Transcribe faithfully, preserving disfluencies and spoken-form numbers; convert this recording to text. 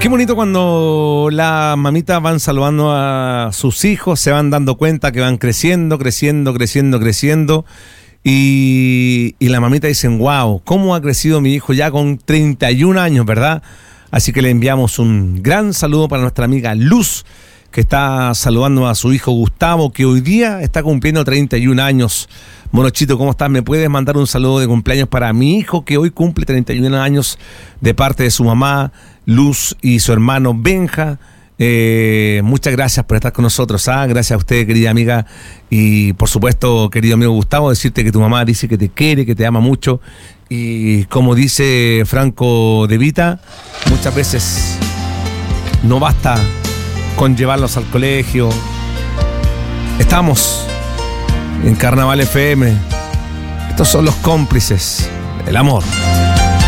Qué bonito cuando las mamitas van saludando a sus hijos, se van dando cuenta que van creciendo, creciendo, creciendo, creciendo. Y, y la mamita dicen, wow, ¿cómo ha crecido mi hijo ya con treinta y un años, verdad? Así que le enviamos un gran saludo para nuestra amiga Luz, que está saludando a su hijo Gustavo, que hoy día está cumpliendo treinta y un años. Monochito, ¿cómo estás? ¿Me puedes mandar un saludo de cumpleaños para mi hijo, que hoy cumple treinta y un años, de parte de su mamá, Luz, y su hermano Benja? Eh, muchas gracias por estar con nosotros, ¿ah? Gracias a usted, querida amiga, y por supuesto, querido amigo Gustavo, decirte que tu mamá dice que te quiere, que te ama mucho, y como dice Franco De Vita, muchas veces no basta con llevarlos al colegio. Estamos en Carnaval F M. Estos son los cómplices del amor.